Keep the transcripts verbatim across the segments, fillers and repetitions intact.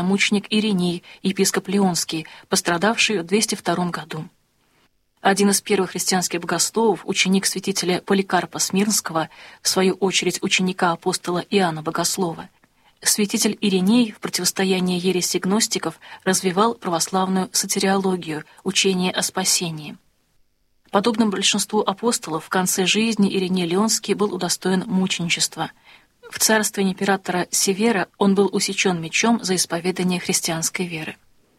мученик Ириней, епископ Лионский, пострадавший в двести втором году. Один из первых христианских богословов, ученик святителя Поликарпа Смирнского, в свою очередь ученика апостола Иоанна Богослова, святитель Ириней в противостоянии ереси гностиков развивал православную сотириологию, учение о спасении. Подобно большинству апостолов, в конце жизни Ириней Лионский был удостоен мученичества. В царстве императора Севера он был усечен мечом за исповедание христианской веры.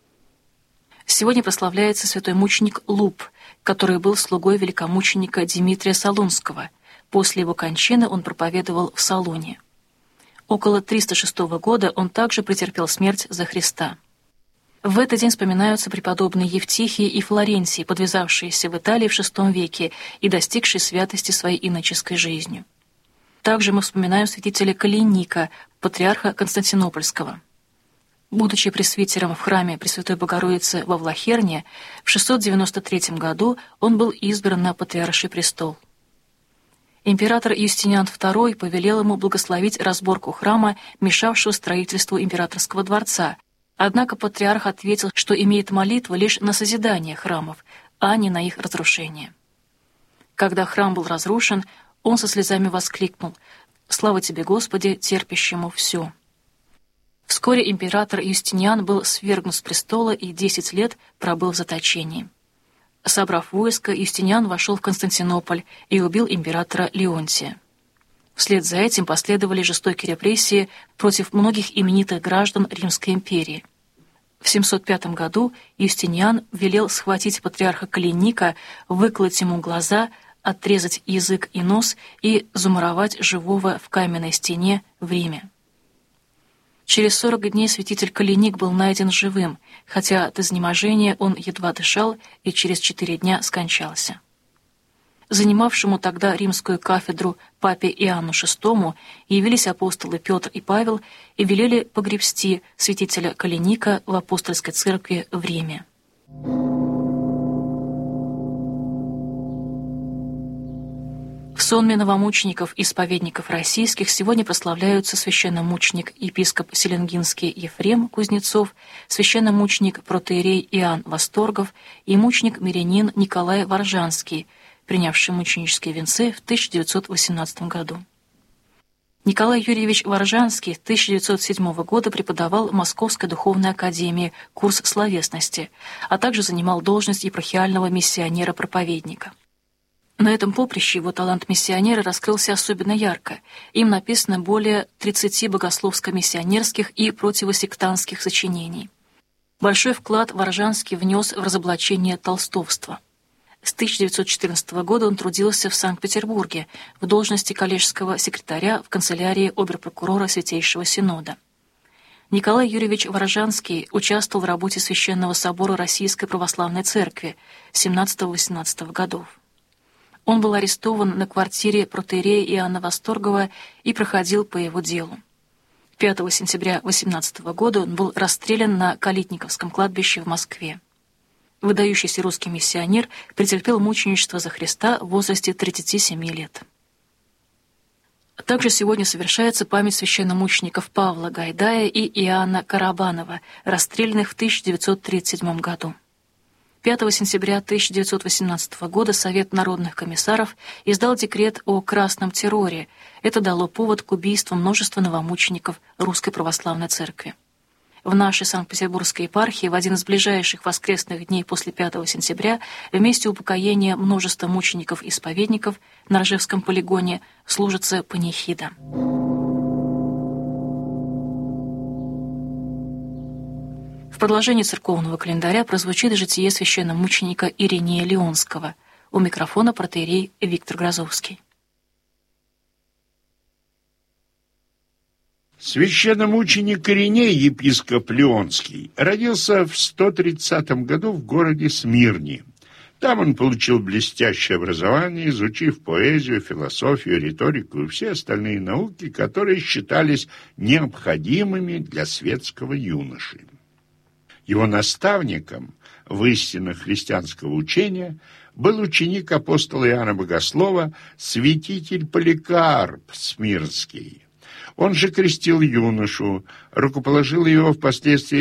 Сегодня прославляется святой мученик Луб, который был слугой великомученика Димитрия Солунского. После его кончины он проповедовал в Солуне. Около триста шестого года он также претерпел смерть за Христа. В этот день вспоминаются преподобные Евтихий и Флоренций, подвязавшиеся в Италии в шестом веке и достигшие святости своей иноческой жизнью. Также мы вспоминаем святителя Калиника, патриарха Константинопольского. Будучи пресвитером в храме Пресвятой Богородицы во Влахерне, в шестьсот девяносто третьем году он был избран на патриарший престол. Император Юстиниан второй повелел ему благословить разборку храма, мешавшего строительству императорского дворца, однако патриарх ответил, что имеет молитву лишь на созидание храмов, а не на их разрушение. Когда храм был разрушен, он со слезами воскликнул: «Слава тебе, Господи, терпящему все». Вскоре император Юстиниан был свергнут с престола и десять лет пробыл в заточении. Собрав войско, Юстиниан вошел в Константинополь и убил императора Леонтия. Вслед за этим последовали жестокие репрессии против многих именитых граждан Римской империи. В семьсот пятом году Юстиниан велел схватить патриарха Калиника, выколоть ему глаза, отрезать язык и нос и замуровать живого в каменной стене в Риме. Через сорок дней святитель Калиник был найден живым, хотя от изнеможения он едва дышал и через четыре дня скончался. Занимавшему тогда римскую кафедру папе Иоанну шестому явились апостолы Петр и Павел и велели погребсти святителя Калиника в апостольской церкви в Риме. В сонме новомучеников и исповедников российских сегодня прославляются священномученик епископ Селенгинский Ефрем Кузнецов, священномученик протоиерей Иоанн Восторгов и мученик мирянин Николай Воржанский, принявший мученические венцы в тысяча девятьсот восемнадцатом году. Николай Юрьевич Воржанский с тысяча девятьсот седьмого года преподавал в Московской духовной академии курс словесности, а также занимал должность епархиального миссионера-проповедника. На этом поприще его талант миссионера раскрылся особенно ярко. Им написано более тридцати богословско-миссионерских и противосектантских сочинений. Большой вклад Воржанский внес в разоблачение толстовства. С тысяча девятьсот четырнадцатого года он трудился в Санкт-Петербурге в должности коллежского секретаря в канцелярии обер-прокурора Святейшего Синода. Николай Юрьевич Воржанский участвовал в работе Священного собора Российской Православной Церкви семнадцатого-восемнадцатого годов. Он был арестован на квартире протоиерея Иоанна Восторгова и проходил по его делу. пятого сентября восемнадцатого года он был расстрелян на Калитниковском кладбище в Москве. Выдающийся русский миссионер претерпел мученичество за Христа в возрасте тридцати семи лет. Также сегодня совершается память священномучеников Павла Гайдая и Иоанна Карабанова, расстрелянных в тысяча девятьсот тридцать седьмом году. пятого сентября тысяча девятьсот восемнадцатого года Совет народных комиссаров издал декрет о красном терроре. Это дало повод к убийству множества новомучеников Русской Православной Церкви. В нашей Санкт-Петербургской епархии в один из ближайших воскресных дней после пятого сентября вместе упокоения множества мучеников-исповедников на Ржевском полигоне служится панихида. В продолжении церковного календаря прозвучит житие священномученика Иринея Лионского. У микрофона протоиерей Виктор Грозовский. Священномученик Ириней, епископ Лионский, родился в сто тридцатом году в городе Смирне. Там он получил блестящее образование, изучив поэзию, философию, риторику и все остальные науки, которые считались необходимыми для светского юноши. Его наставником в истинах христианского учения был ученик апостола Иоанна Богослова, святитель Поликарп Смирнский. Он же крестил юношу, рукоположил его впоследствии